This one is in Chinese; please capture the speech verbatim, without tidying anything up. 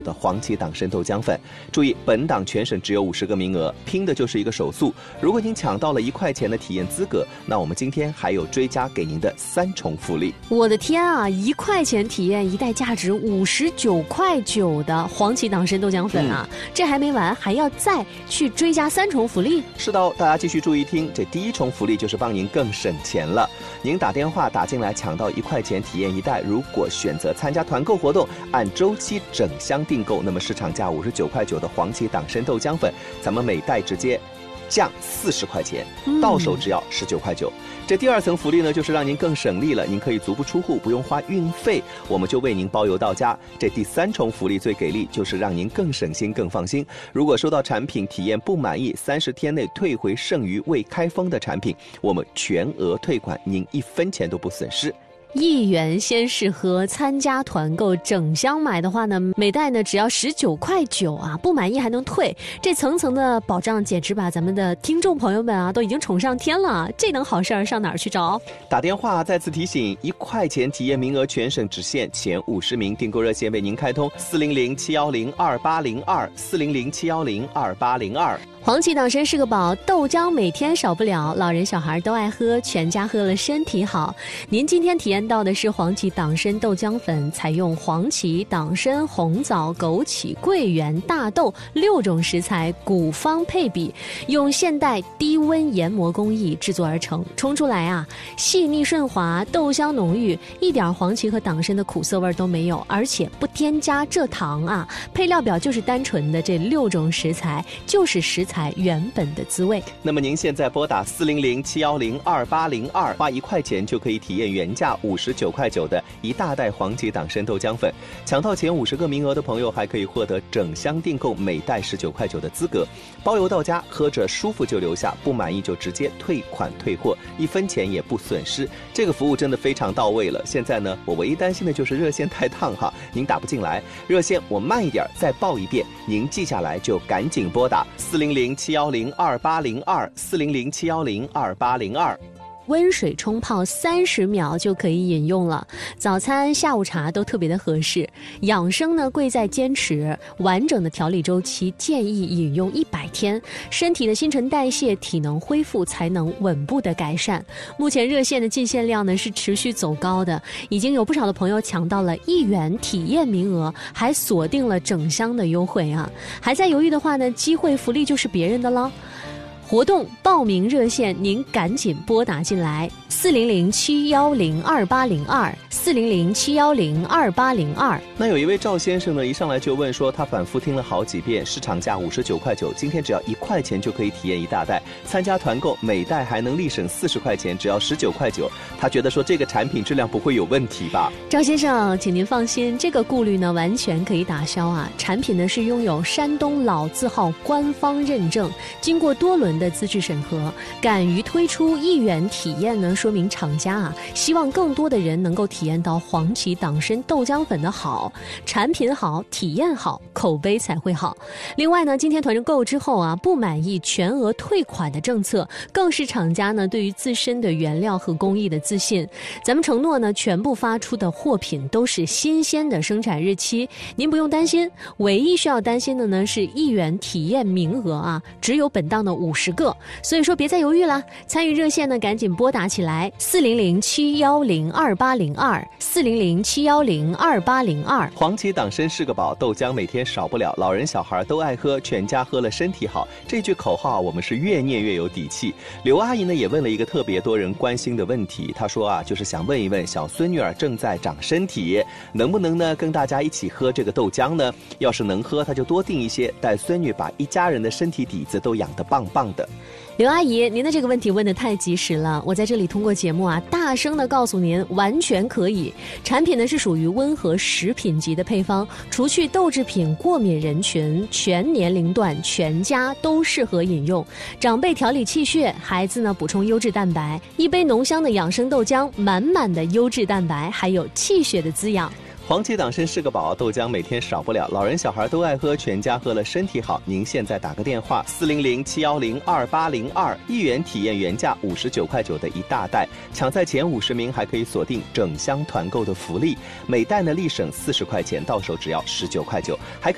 的黄芪党参豆浆粉。注意，本档全省只有五十个名额，拼的就是一个手速。如果您抢到了一块钱的体验资格，那我们今天还有追加给您的三重福利。 我的天啊，一块钱体验一袋价值五十九块九的黄芪党参豆浆粉啊、嗯！这还没完，还要再去追加三重福利。 是的哦，大家继续注意听，这第一重福利就是帮您更省钱了。您打电话打进来抢到一块钱体验一袋，如果选择参加团购活动，按周期整箱订购，那么市场价五十九块九的黄芪党参豆浆粉，咱们每袋直接降四十块钱，到手只要十九块九。这第二层福利呢，就是让您更省力了，您可以足不出户，不用花运费，我们就为您包邮到家。这第三重福利最给力，就是让您更省心、更放心。如果收到产品体验不满意，三十天内退回剩余未开封的产品，我们全额退款，您一分钱都不损失。 一元先试喝，参加团购整箱买的话呢，每袋呢只要十九块九啊，不满意还能退，这层层的保障简直把咱们的听众朋友们啊都已经宠上天了。这等好事儿上哪儿去找？ 打电话再次提醒，一块钱体验名额全省只限前五十名，订购热线为您开通四零零七幺零二八零二四零零七幺零二八零二。 黄芪党参是个宝，豆浆每天少不了，老人小孩都爱喝，全家喝了身体好。您今天体验到的是黄芪党参豆浆粉，采用黄芪、党参、红枣、枸杞、桂圆、大豆六种食材古方配比，用现代低温研磨工艺制作而成，冲出来啊细腻顺滑，豆香浓郁，一点黄芪和党参的苦涩味都没有，而且不添加蔗糖啊。配料表就是单纯的这六种食材，就是食材原本的滋味。 那么您现在拨打四零零七幺零二八零二，花一块钱就可以体验原价五十九块九的一大袋黄芪党参豆浆粉。抢到前五十个名额的朋友，还可以获得整箱订购每袋十九块九的资格，包邮到家，喝着舒服就留下，不满意就直接退款退货，一分钱也不损失。这个服务真的非常到位了。现在呢，我唯一担心的就是热线太烫哈，您打不进来，热线我慢一点再报一遍，您记下来就赶紧拨打四零零七幺零二八零二四零零七幺零二八零二。 温水冲泡三十秒就可以饮用了，早餐、下午茶都特别的合适。养生呢，贵在坚持，完整的调理周期建议饮用一百天，身体的新陈代谢、体能恢复才能稳步的改善。目前热线的进线量呢是持续走高的，已经有不少的朋友抢到了一元体验名额，还锁定了整箱的优惠啊！还在犹豫的话呢，机会福利就是别人的了。活动报名热线，您赶紧拨打进来，四零零七幺零二八零二，四零零七幺零二八零二。 那有一位赵先生呢，一上来就问说，他反复听了好几遍，市场价五十九块九，今天只要一块钱就可以体验一大袋，参加团购每袋还能立省四十块钱，只要十九块九。他觉得说这个产品质量不会有问题吧？ 赵先生，请您放心，这个顾虑呢完全可以打消啊。产品呢是拥有山东老字号官方认证，经过多轮的资质审核，敢于推出一元体验呢，说明厂家啊希望更多的人能够体验到黄芪党参豆浆粉的好，产品好，体验好，口碑才会好。另外呢，今天团购之后啊，不满意全额退款的政策，更是厂家呢对于自身的原料和工艺的自信。咱们承诺呢，全部发出的货品都是新鲜的生产日期，您不用担心。唯一需要担心的呢是一元体验名额啊，只有本档的五十个，所以说别再犹豫了，参与热线呢赶紧拨打起来，四零零七幺零二八零二，四零零七幺零二八零二。 黄芪党参是个宝，豆浆每天少不了，老人小孩都爱喝，全家喝了身体好。这句口号我们是越念越有底气。刘阿姨呢也问了一个特别多人关心的问题，她说啊，就是想问一问小孙女儿正在长身体，能不能呢跟大家一起喝这个豆浆呢？要是能喝，她就多订一些，带孙女把一家人的身体底子都养得棒棒的。 刘阿姨，您的这个问题问得太及时了，我在这里通过节目啊，大声的告诉您，完全可以。产品呢是属于温和食品级的配方，除去豆制品过敏人群，全年龄段全家都适合饮用。长辈调理气血，孩子呢补充优质蛋白，一杯浓香的养生豆浆，满满的优质蛋白，还有气血的滋养。 黄芪党参是个宝，豆浆每天少不了，老人小孩都爱喝，全家喝了身体好。您现在打个电话，四零零七幺零二八零二，一元体验原价五十九块九的一大袋，抢在前五十名还可以锁定整箱团购的福利，每袋呢立省四十块钱，到手只要十九块九，还可以